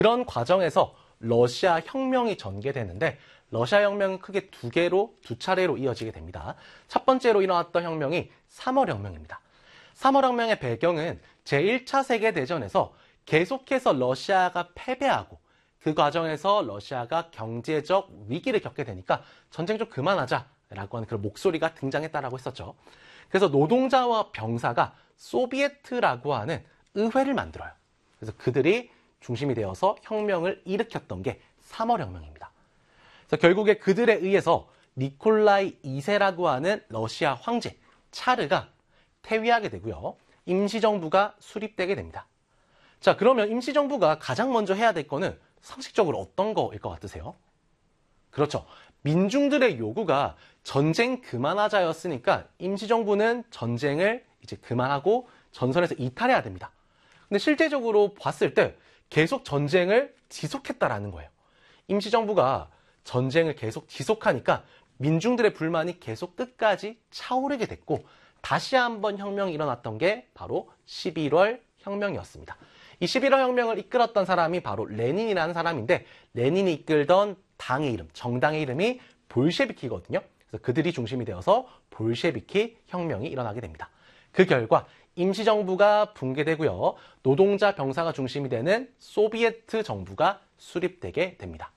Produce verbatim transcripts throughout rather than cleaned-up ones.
그런 과정에서 러시아 혁명이 전개되는데 러시아 혁명은 크게 두 개로, 두 차례로 이어지게 됩니다. 첫 번째로 일어났던 혁명이 삼월 혁명입니다. 삼월 혁명의 배경은 제일 차 세계대전에서 계속해서 러시아가 패배하고 그 과정에서 러시아가 경제적 위기를 겪게 되니까 전쟁 좀 그만하자라고 하는 그런 목소리가 등장했다라고 했었죠. 그래서 노동자와 병사가 소비에트라고 하는 의회를 만들어요. 그래서 그들이 중심이 되어서 혁명을 일으켰던 게 삼월 혁명입니다. 그래서 결국에 그들에 의해서 니콜라이 이 세라고 하는 러시아 황제 차르가 퇴위하게 되고요. 임시정부가 수립되게 됩니다. 자, 그러면 임시정부가 가장 먼저 해야 될 거는 상식적으로 어떤 거일 것 같으세요? 그렇죠. 민중들의 요구가 전쟁 그만하자였으니까 임시정부는 전쟁을 이제 그만하고 전선에서 이탈해야 됩니다. 근데 실제적으로 봤을 때 계속 전쟁을 지속했다라는 거예요. 임시정부가 전쟁을 계속 지속하니까 민중들의 불만이 계속 끝까지 차오르게 됐고 다시 한번 혁명이 일어났던 게 바로 십일월 혁명이었습니다. 이 십일월 혁명을 이끌었던 사람이 바로 레닌이라는 사람인데 레닌이 이끌던 당의 이름, 정당의 이름이 볼셰비키거든요. 그래서 그들이 중심이 되어서 볼셰비키 혁명이 일어나게 됩니다. 그 결과 임시정부가 붕괴되고요. 노동자 병사가 중심이 되는 소비에트 정부가 수립되게 됩니다.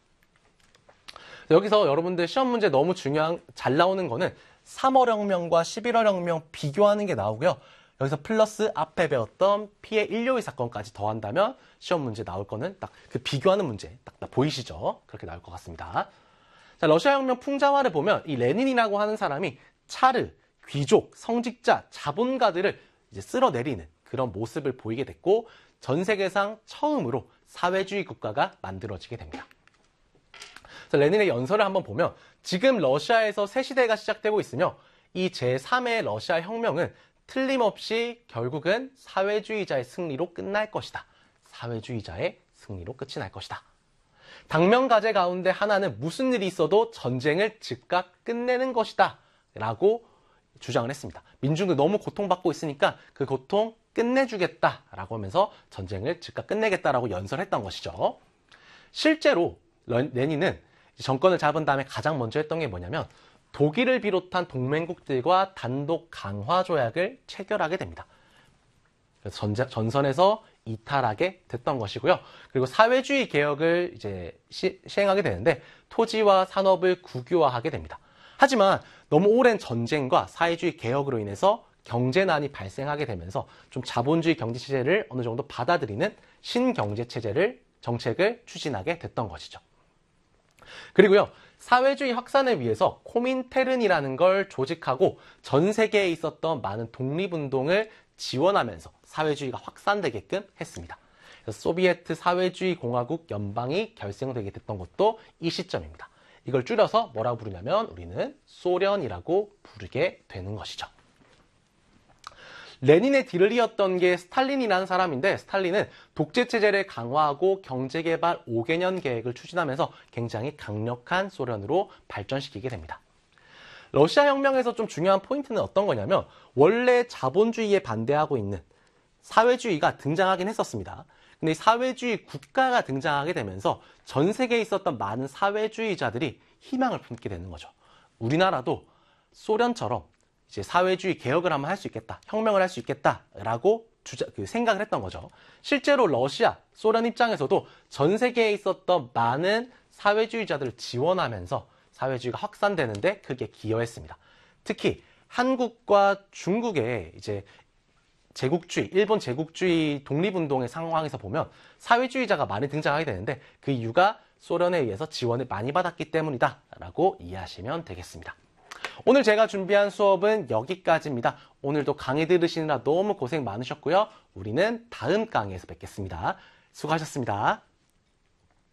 여기서 여러분들 시험 문제 너무 중요한, 잘 나오는 거는 삼월 혁명과 십일월 혁명 비교하는 게 나오고요. 여기서 플러스 앞에 배웠던 피해 인류의 사건까지 더한다면 시험 문제 나올 거는 딱 그 비교하는 문제 딱, 딱 보이시죠? 그렇게 나올 것 같습니다. 자, 러시아 혁명 풍자화를 보면 이 레닌이라고 하는 사람이 차르, 귀족, 성직자, 자본가들을 이제 쓸어내리는 그런 모습을 보이게 됐고 전 세계상 처음으로 사회주의 국가가 만들어지게 됩니다. 그래서 레닌의 연설을 한번 보면 지금 러시아에서 새 시대가 시작되고 있으며 이 제삼의 러시아 혁명은 틀림없이 결국은 사회주의자의 승리로 끝날 것이다. 사회주의자의 승리로 끝이 날 것이다. 당면과제 가운데 하나는 무슨 일이 있어도 전쟁을 즉각 끝내는 것이다. 라고 주장을 했습니다. 민중들 너무 고통받고 있으니까 그 고통 끝내주겠다라고 하면서 전쟁을 즉각 끝내겠다라고 연설했던 것이죠. 실제로 레닌은 정권을 잡은 다음에 가장 먼저 했던 게 뭐냐면 독일을 비롯한 동맹국들과 단독 강화 조약을 체결하게 됩니다. 그래서 전자, 전선에서 이탈하게 됐던 것이고요. 그리고 사회주의 개혁을 이제 시, 시행하게 되는데 토지와 산업을 국유화하게 됩니다. 하지만 너무 오랜 전쟁과 사회주의 개혁으로 인해서 경제난이 발생하게 되면서 좀 자본주의 경제체제를 어느 정도 받아들이는 신경제체제를 정책을 추진하게 됐던 것이죠. 그리고요, 사회주의 확산을 위해서 코민테른이라는 걸 조직하고 전 세계에 있었던 많은 독립운동을 지원하면서 사회주의가 확산되게끔 했습니다. 그래서 소비에트 사회주의 공화국 연방이 결성되게 됐던 것도 이 시점입니다. 이걸 줄여서 뭐라고 부르냐면 우리는 소련이라고 부르게 되는 것이죠. 레닌의 뒤를 이었던 게 스탈린이라는 사람인데 스탈린은 독재체제를 강화하고 경제개발 오 개년 계획을 추진하면서 굉장히 강력한 소련으로 발전시키게 됩니다. 러시아 혁명에서 좀 중요한 포인트는 어떤 거냐면 원래 자본주의에 반대하고 있는 사회주의가 등장하긴 했었습니다. 근데 이 사회주의 국가가 등장하게 되면서 전 세계에 있었던 많은 사회주의자들이 희망을 품게 되는 거죠. 우리나라도 소련처럼 이제 사회주의 개혁을 한번 할 수 있겠다, 혁명을 할 수 있겠다라고 주자, 그 생각을 했던 거죠. 실제로 러시아, 소련 입장에서도 전 세계에 있었던 많은 사회주의자들을 지원하면서 사회주의가 확산되는데 크게 기여했습니다. 특히 한국과 중국의 이제 제국주의, 일본 제국주의 독립운동의 상황에서 보면 사회주의자가 많이 등장하게 되는데 그 이유가 소련에 의해서 지원을 많이 받았기 때문이다라고 이해하시면 되겠습니다. 오늘 제가 준비한 수업은 여기까지입니다. 오늘도 강의 들으시느라 너무 고생 많으셨고요. 우리는 다음 강의에서 뵙겠습니다. 수고하셨습니다.